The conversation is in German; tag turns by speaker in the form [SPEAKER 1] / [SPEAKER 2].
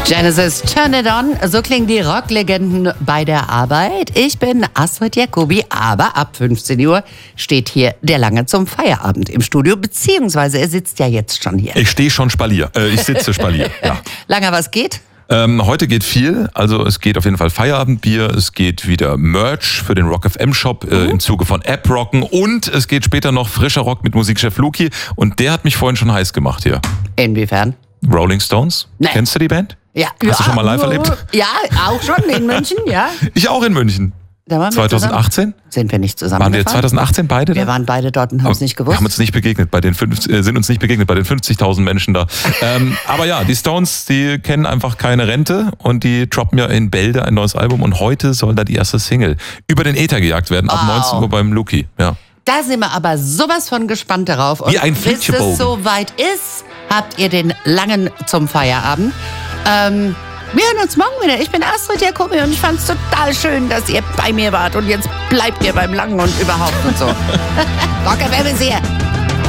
[SPEAKER 1] Genesis, Turn It On. So klingen die Rocklegenden bei der Arbeit. Ich bin Astrid Jacobi, aber ab 15 Uhr steht hier der Lange zum Feierabend im Studio, beziehungsweise er sitzt ja jetzt schon hier.
[SPEAKER 2] Ich stehe schon Spalier. Ich sitze Spalier, ja.
[SPEAKER 1] Langer, was geht?
[SPEAKER 2] Heute geht viel, also es geht auf jeden Fall Feierabendbier, es geht wieder Merch für den Rock FM Shop im Zuge von App Rocken und es geht später noch frischer Rock mit Musikchef Luki und der hat mich vorhin schon heiß gemacht hier.
[SPEAKER 1] Inwiefern?
[SPEAKER 2] Rolling Stones,
[SPEAKER 1] Nee.
[SPEAKER 2] Kennst du die Band?
[SPEAKER 1] Ja.
[SPEAKER 2] Hast du schon mal live erlebt?
[SPEAKER 1] Ja, auch schon in München, ja.
[SPEAKER 2] Ich auch in München.
[SPEAKER 1] Da waren wir
[SPEAKER 2] 2018?
[SPEAKER 1] Sind wir nicht zusammen
[SPEAKER 2] Waren wir
[SPEAKER 1] gefahren?
[SPEAKER 2] 2018 beide da?
[SPEAKER 1] Wir waren beide dort und haben es nicht gewusst.
[SPEAKER 2] Haben uns nicht begegnet sind uns nicht begegnet bei den 50.000 Menschen da. Aber ja, die Stones, die kennen einfach keine Rente und die droppen ja in Bälde ein neues Album und heute soll da die erste Single über den Äther gejagt werden, ab 19 Uhr beim Luki. Ja.
[SPEAKER 1] Da sind wir aber sowas von gespannt darauf. Und
[SPEAKER 2] Wie ein
[SPEAKER 1] bis
[SPEAKER 2] Flitzebogen.
[SPEAKER 1] es soweit ist, habt ihr den Langen zum Feierabend. Wir hören uns morgen wieder. Ich bin Astrid Jacobi und ich fand es total schön, dass ihr bei mir wart. Und jetzt bleibt ihr beim Langen und überhaupt und so. Rock FM ist hier.